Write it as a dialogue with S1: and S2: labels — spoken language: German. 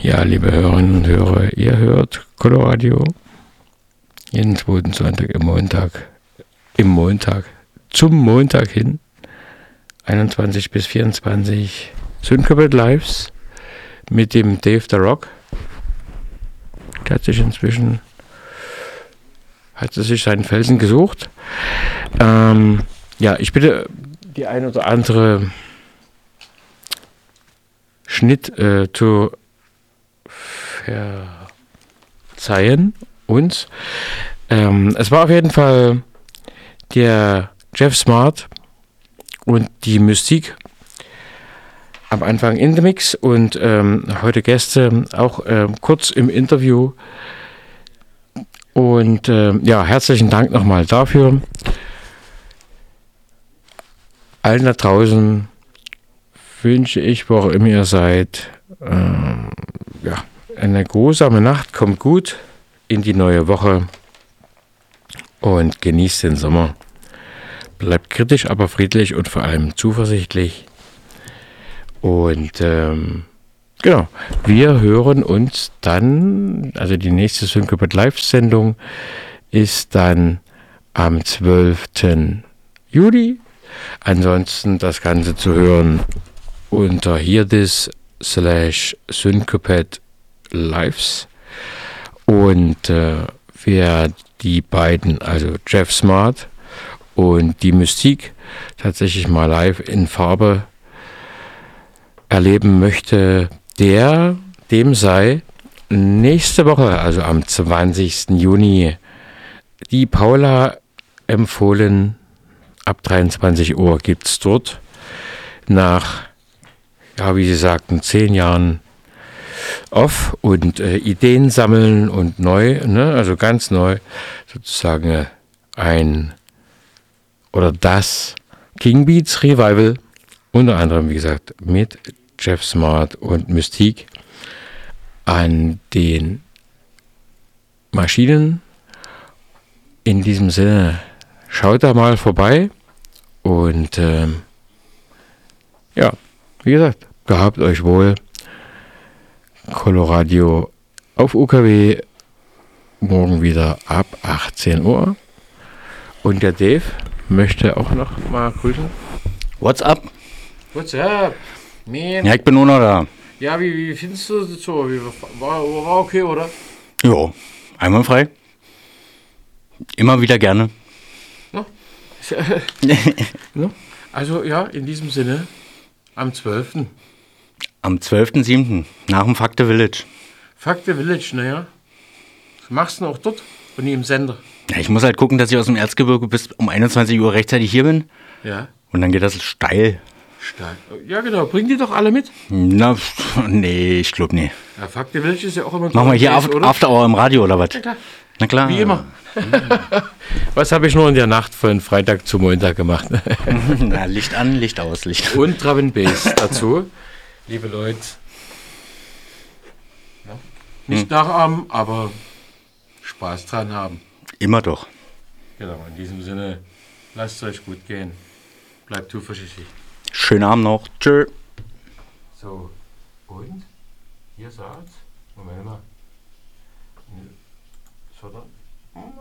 S1: Ja, liebe Hörerinnen und Hörer, ihr hört Coloradio jeden zweiten Sonntag zum Montag hin, 21 bis 24 Syncopat Lives mit dem Dave the Rock. Der hat sich seinen Felsen gesucht. Ja, ich bitte die ein oder andere Schnitt zu verzeihen uns. Es war auf jeden Fall der Jeff Smart und die Mystik am Anfang in the Mix und heute Gäste auch kurz im Interview. Und ja, herzlichen Dank nochmal dafür. Allen da draußen wünsche ich, wo auch immer ihr seid, ja, eine geruhsame Nacht, kommt gut in die neue Woche und genießt den Sommer. Bleibt kritisch, aber friedlich und vor allem zuversichtlich. Und genau, wir hören uns dann, also die nächste Syncopat Live-Sendung ist dann am 12. Juli. Ansonsten das Ganze zu hören unter hearthis/Syncopat Lives. Und wer die beiden, also Jeff Smart und die Mystik, tatsächlich mal live in Farbe erleben möchte, dem sei nächste Woche, also am 20. Juni, die Paula empfohlen. Ab 23 Uhr gibt es dort nach, ja, wie Sie sagten, 10 Jahren off und Ideen sammeln und neu, ne, also ganz neu, sozusagen das King Beats Revival, unter anderem, wie gesagt, mit Jeff Smart und Mystik an den Maschinen. In diesem Sinne, schaut da mal vorbei und ja, wie gesagt, gehabt euch wohl. Coloradio auf UKW, morgen wieder ab 18 Uhr. Und der Dave möchte auch noch mal grüßen.
S2: What's up?
S1: What's up, man?
S2: Ja, ich bin nur noch da.
S1: Ja, wie findest du das so? War okay, oder?
S2: Jo, einwandfrei. Immer wieder gerne.
S1: No? No? Also ja, in diesem Sinne, am 12.
S2: Am 12.07. nach dem Fakte Village.
S1: Fakte Village, naja. Was machst du denn auch dort und nie im Sender?
S2: Ja, ich muss halt gucken, dass ich aus dem Erzgebirge bis um 21 Uhr rechtzeitig hier bin.
S1: Ja.
S2: Und dann geht das steil.
S1: Stark. Ja, genau. Bringen die doch alle mit?
S2: Na, nee, ich glaube nicht.
S1: Ja, Fakte Village ist ja auch immer...
S2: Machen wir hier After Hour im Radio oder was?
S1: Ja, klar.
S2: Na klar.
S1: Wie immer. Was habe ich nur in der Nacht von Freitag zu Montag gemacht?
S2: Na, Licht an, Licht aus, Licht.
S1: Und Drum and Bass dazu. Liebe Leute. Ja. Nicht nachahmen, aber Spaß dran haben.
S2: Immer doch.
S1: Genau, in diesem Sinne, lasst es euch gut gehen. Bleibt zuversichtlich.
S2: Schönen Abend noch. Tschö.
S1: So, und? Ihr sagt, Moment mal. So, dann.